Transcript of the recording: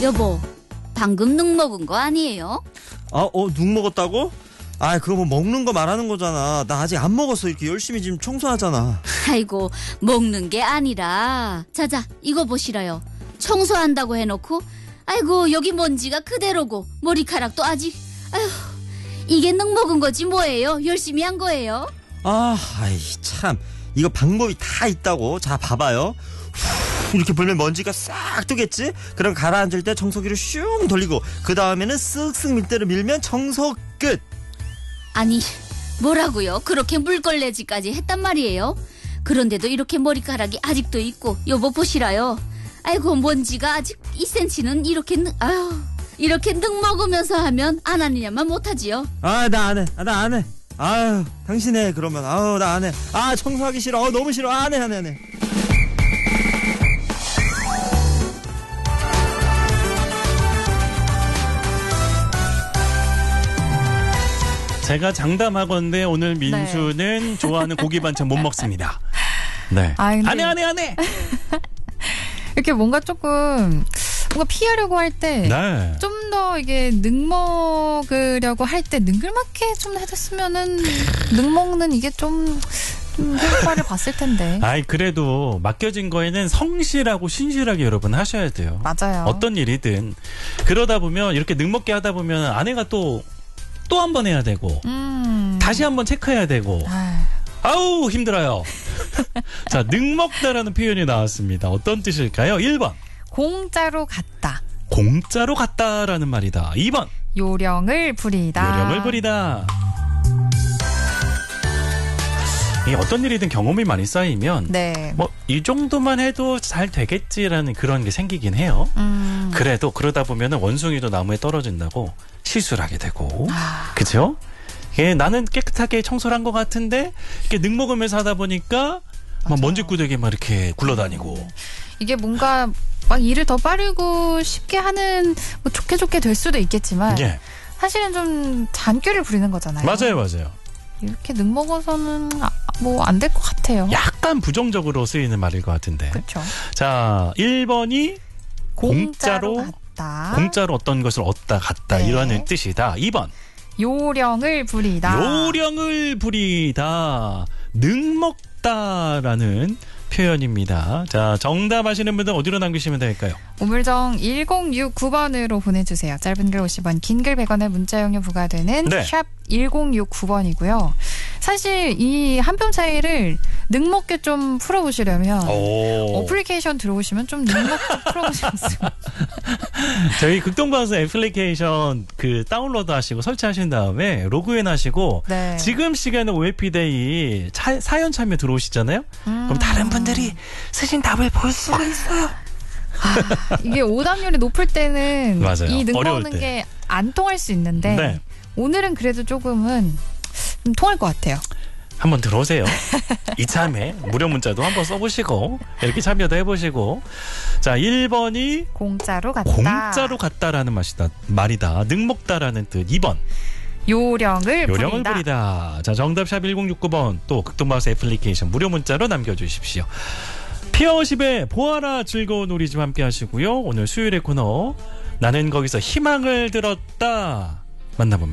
여보, 방금 눅 먹은 거 아니에요? 눅 먹었다고? 그거 뭐 먹는 거 말하는 거잖아. 나 아직 안 먹었어. 이렇게 열심히 지금 청소하잖아. 아이고, 먹는 게 아니라. 자자, 이거 보시라요. 청소한다고 해놓고 아이고 여기 먼지가 그대로고 머리카락도 아직. 아휴, 이게 눅 먹은 거지 뭐예요. 열심히 한 거예요. 참, 이거 방법이 다 있다고. 자, 봐봐요. 이렇게 불면 먼지가 싹 뜨겠지? 그럼 가라앉을 때 청소기를 슝 돌리고 그 다음에는 쓱쓱 밀대로 밀면 청소 끝. 아니, 뭐라고요? 그렇게 물걸레질까지 했단 말이에요? 그런데도 이렇게 머리카락이 아직도 있고. 여보 보시라요. 아이고, 먼지가 아직 2cm는 이렇게 늑 먹으면서 하면 안 하느냐만 못하지요. 나 안 해. 나 안 해. 당신 해. 그러면 나 안 해. 청소하기 싫어. 너무 싫어. 안 해. 제가 장담하건대 오늘 민수는 좋아하는 고기 반찬 못 먹습니다. 네. 안 해. 이렇게 뭔가 피하려고 할 때 좀 더 이게 늑 먹으려고 할 때 능글맞게 좀 해줬으면은 늑 먹는 이게 좀 효과를 봤을 텐데. 그래도 맡겨진 거에는 성실하고 신실하게 여러분 하셔야 돼요. 맞아요. 어떤 일이든. 그러다 보면 이렇게 늑 먹게 하다 보면 아내가 또 한 번 해야 되고 다시 한 번 체크해야 되고. 아우 힘들어요. 자, 늑 먹다라는 표현이 나왔습니다. 어떤 뜻일까요? 1번 공짜로 갔다. 공짜로 갔다라는 말이다. 2번 요령을 부리다. 이 어떤 일이든 경험이 많이 쌓이면 이 정도만 해도 잘 되겠지라는 그런 게 생기긴 해요. 그래도 그러다 보면 원숭이도 나무에 떨어진다고 실수를 하게 되고. 그죠? 나는 깨끗하게 청소를 한 것 같은데 이렇게 늑 먹으면서 하다 보니까 막 먼지구덩이에 막 이렇게 굴러다니고. 이게 뭔가 막 일을 더 빠르고 쉽게 하는 좋게 될 수도 있겠지만 사실은 좀 잔꾀를 부리는 거잖아요. 맞아요. 이렇게 늑 먹어서는 안 될 것 같아요. 약간 부정적으로 쓰이는 말일 것 같은데. 그렇죠. 자, 1번이 공짜로 갔다. 공짜로 어떤 것을 얻다 갔다 이러는 뜻이다. 2번 요령을 부리다. 늑 먹다라는 표현입니다. 자, 정답 아시는 분들 어디로 남기시면 될까요? 우물정 1069번으로 보내주세요. 짧은 글 50원, 긴 글 100원의 문자용료 부과되는 샵 1069번이고요. 사실 이 한 뼘 차이를 늑먹게 좀 풀어보시려면 어플리케이션 들어오시면 좀 늑먹게 풀어보시면 저희 극동방송 애플리케이션 다운로드 하시고 설치하신 다음에 로그인 하시고 지금 시간에 OFDay 사연 참여 들어오시잖아요. 그럼 다른 분들이 쓰신 답을 볼 수가 있어요. 이게 오답률이 높을 때는 맞아요. 이 늑 먹는 게 안 통할 수 있는데 오늘은 그래도 조금은 통할 것 같아요. 한번 들어오세요. 이참에 무료 문자도 한번 써보시고 이렇게 참여도 해보시고. 자, 1번이 공짜로 갔다라는 말이다. 늑 먹다라는 뜻. 2번 요령을 부리다. 자, 정답 샵 1069번 또 극동방송 애플리케이션 무료 문자로 남겨주십시오. 피어십의 보아라 즐거운 우리 집 함께 하시고요. 오늘 수요일의 코너 나는 거기서 희망을 들었다 만나봅니다.